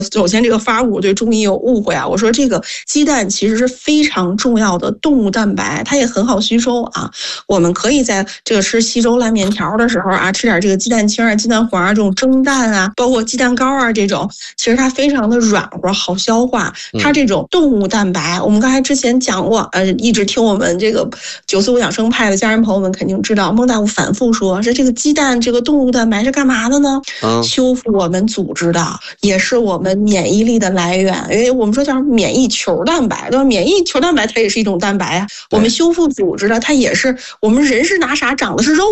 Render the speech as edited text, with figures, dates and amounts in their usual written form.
首先这个发物对中医有误会啊，我说这个鸡蛋其实是非常重要的动物蛋白，它也很好吸收啊。我们可以在这个吃稀粥烂面条的时候啊，吃点这个鸡蛋清啊、鸡蛋黄啊这种蒸蛋啊，包括鸡蛋糕啊这种，其实它非常的软和好消化。它这种动物蛋白，我们刚才之前讲过，一直听我们这个945养生派的家人朋友们肯定知道，孟大夫反复说是这个鸡蛋这个动物蛋白是干嘛的呢？修复我们组织的，也是我们免疫力的来源。因为我们说叫免疫球蛋白，对吧？免疫球蛋白它也是一种蛋白啊。我们修复组织的，它也是我们人是拿啥长的是肉。